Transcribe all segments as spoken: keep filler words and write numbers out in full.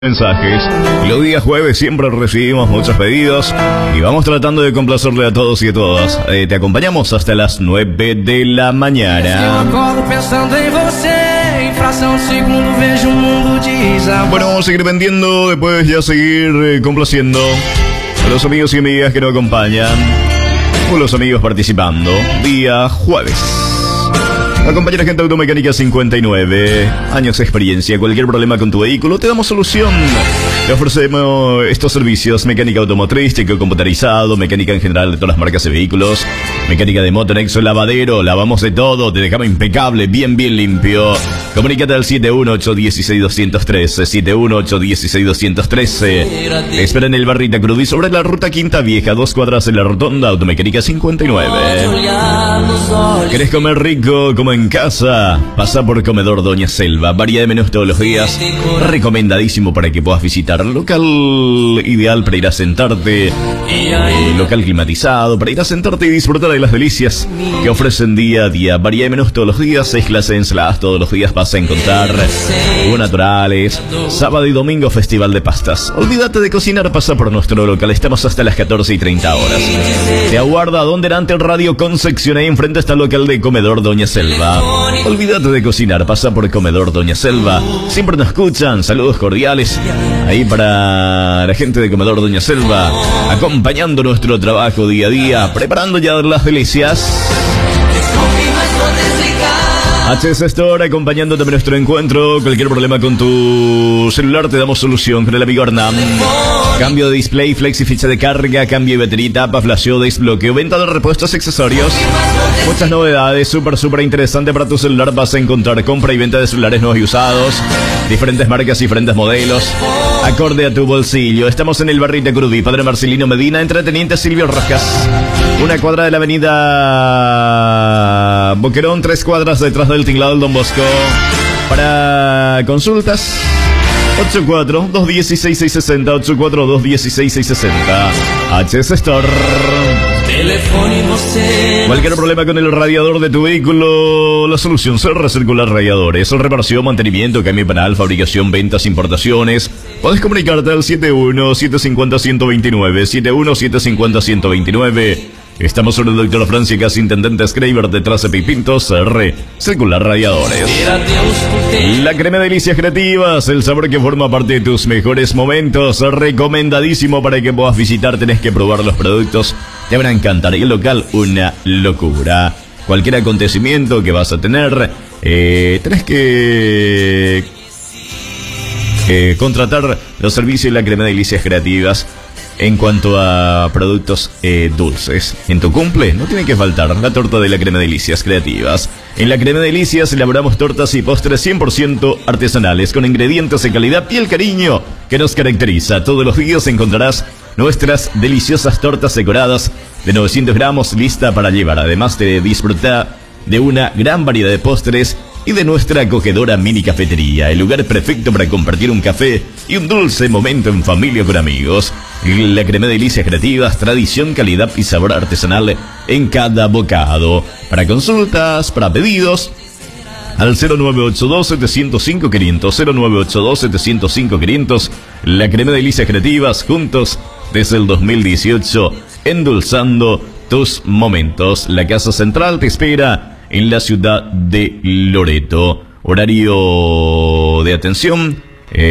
Mensajes. Los días jueves siempre recibimos muchos pedidos y vamos tratando de complacerle a todos y a todas. Eh, te acompañamos hasta las nueve de la mañana. Bueno, vamos a seguir vendiendo, después ya seguir eh, complaciendo a los amigos y amigas que nos acompañan, o los amigos participando. Día jueves. Acompañar a Gente Automecánica cincuenta y nueve años de experiencia. Cualquier problema con tu vehículo, te damos solución. Te ofrecemos estos servicios: mecánica automotriz, chequeo computarizado, mecánica en general de todas las marcas de vehículos, mecánica de moto, nexo, lavadero, lavamos de todo, te dejamos impecable, bien, bien limpio. Comunícate al siete uno ocho, uno seis, dos cero tres, siete uno ocho, uno seis, dos cero trece. Te espera en el Barrita Cruz y sobre la ruta Quinta Vieja, dos cuadras en la rotonda. Automecánica cincuenta y nueve. ¿Querés comer rico como en casa? Pasa por Comedor Doña Selva. Variedad de menús todos los días. Recomendadísimo para que puedas visitar. Local ideal para ir a sentarte. Local climatizado para ir a sentarte y disfrutar de las delicias que ofrecen día a día. Variedad de menús todos los días. Seis clases de ensaladas todos los días vas a encontrar. Jugos naturales. Sábado y domingo festival de pastas. Olvídate de cocinar, pasa por nuestro local. Estamos hasta las catorce y treinta horas. Te aguarda donde delante el Radio Concepción. Ahí enfrente está el local de Comedor Doña Selva. Olvídate de cocinar, pasa por Comedor Doña Selva. Siempre nos escuchan, saludos cordiales ahí para la gente de Comedor Doña Selva, acompañando nuestro trabajo día a día, preparando ya las delicias. H S Store, acompañándote en nuestro encuentro. Cualquier problema con tu celular, te damos solución con el amigo Hernán. Cambio de display, flexi, ficha de carga, cambio de batería, tapa, flasheo, desbloqueo, venta de repuestos, accesorios. Muchas novedades, súper, súper interesante para tu celular. Vas a encontrar compra y venta de celulares nuevos y usados, diferentes marcas, diferentes modelos, acorde a tu bolsillo. Estamos en el Barrita Crudí, Padre Marcelino Medina, entre Teniente Silvio Rojas. Una cuadra de la avenida Boquerón, tres cuadras detrás del tinglado del Don Bosco. Para consultas, ocho cuatro, dos uno seis, seis seis cero cero, ocho cuatro, dos uno seis, seis seis cero cero. H S Store. Cualquier problema con el radiador de tu vehículo, la solución es recircular radiadores. Reparación, mantenimiento, cambio penal, fabricación, ventas, importaciones. Podés comunicarte al siete uno, siete cinco cero, uno dos nueve, siete uno, siete cinco cero, uno dos nueve. Estamos sobre el doctor Francia, casi intendente Schreiber, detrás de Pipintos, R, circular radiadores. La crema de delicias creativas, el sabor que forma parte de tus mejores momentos, recomendadísimo para que puedas visitar. Tenés que probar los productos, te van a encantar. Y el local, una locura. Cualquier acontecimiento que vas a tener, eh, tenés que eh, contratar los servicios de la crema de delicias creativas. En cuanto a productos eh, dulces, en tu cumple no tiene que faltar la torta de la crema de delicias creativas. En la crema de delicias elaboramos tortas y postres cien por ciento artesanales con ingredientes de calidad y el cariño que nos caracteriza. Todos los días encontrarás nuestras deliciosas tortas decoradas de novecientos gramos lista para llevar. Además de disfrutar de una gran variedad de postres y de nuestra acogedora mini cafetería, el lugar perfecto para compartir un café y un dulce momento en familia o con amigos. La crema de delicias creativas, tradición, calidad y sabor artesanal en cada bocado. Para consultas, para pedidos, al cero nueve ocho dos, siete cero cinco, quinientos, cero nueve ocho dos, siete cero cinco, quinientos. La crema de delicias creativas, juntos desde el dos mil dieciocho, endulzando tus momentos. La casa central te espera en la ciudad de Loreto. Horario de atención,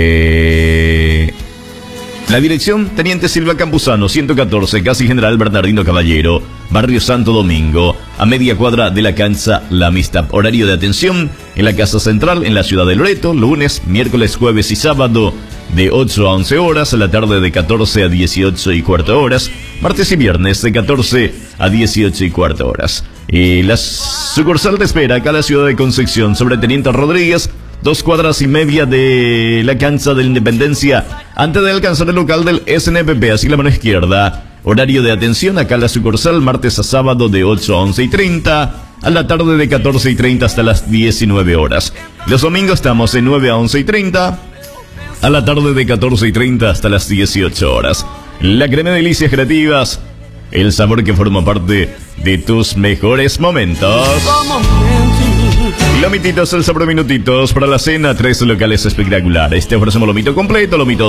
eh, la dirección, Teniente Silva Campuzano, ciento catorce, casi General Bernardino Caballero, Barrio Santo Domingo, a media cuadra de la cancha La Amistad. Horario de atención en la casa central en la ciudad de Loreto, lunes, miércoles, jueves y sábado de ocho a once horas, a la tarde de catorce a dieciocho y cuarto horas, martes y viernes de catorce a dieciocho y cuarto horas. Y la sucursal te espera acá en la ciudad de Concepción, sobre Teniente Rodríguez, dos cuadras y media de la cancha de la Independencia, antes de alcanzar el local del S N P P, así la mano izquierda. Horario de atención acá en la sucursal, martes a sábado de ocho a once y treinta, a la tarde de catorce y treinta hasta las diecinueve horas. Los domingos estamos de nueve a once y treinta, a la tarde de catorce y treinta hasta las dieciocho horas. La crema de delicias creativas, el sabor que forma parte de tus mejores momentos. Lomititos, salsa por minutitos. Para la cena, tres locales espectaculares. Te ofrecemos lomito completo, lomito